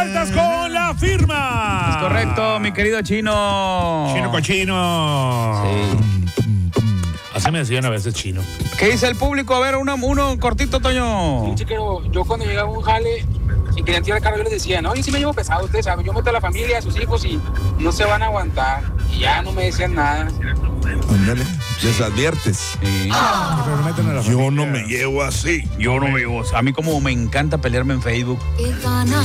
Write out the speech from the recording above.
vueltas con la firma. Es correcto, mi querido Chino. Chino cochino. Sí. Así me decían a veces chino. ¿Qué dice el público? A ver, uno cortito, Toño. Sí, chiquero, yo cuando llegaba a un jale y querían tirar el carro, yo les decía, no, yo sí me llevo pesado, ustedes saben, yo meto a la familia, a sus hijos y no se van a aguantar. Y ya no me decían nada. Ándale, les adviertes. Sí. Yo no me llevo así. Yo no me llevo. A mí como me encanta pelearme en Facebook. Qué ganas